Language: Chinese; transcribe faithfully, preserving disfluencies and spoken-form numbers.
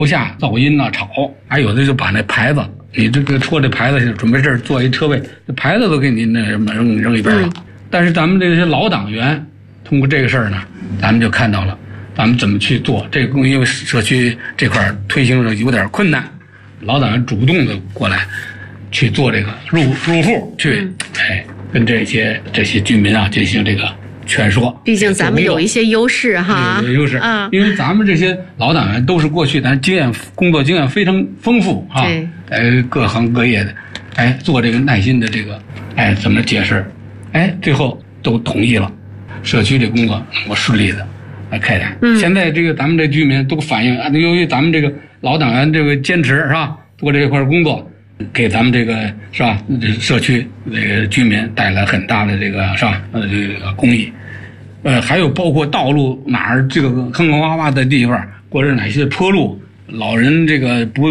楼下噪音呐、吵，还有的就把那牌子，你这个戳这牌子，准备这儿做一车位，这牌子都给你那什么扔扔一边了。嗯、但是咱们这些老党员通过这个事儿呢，咱们就看到了，咱们怎么去做这个，因为社区这块推行的有点困难，老党员主动的过来去做这个入入户去，嗯、哎，跟这些这些居民啊进行这个。劝说， 毕竟咱们有一些优势哈， 有优势啊，因为咱们这些老党员都是过去咱经验工作经验非常丰富啊，哎，各行各业的，哎，做这个耐心的这个，哎，怎么解释，哎，最后都同意了，社区这工作能够顺利的来开展。嗯，现在这个咱们这居民都反映，由于咱们这个老党员这个坚持是吧，做这块工作。给咱们这个是吧，社区这个居民带来很大的这个是吧，呃，这个公益，呃，还有包括道路哪儿这个坑坑洼洼的地方，或者哪些坡路，老人这个不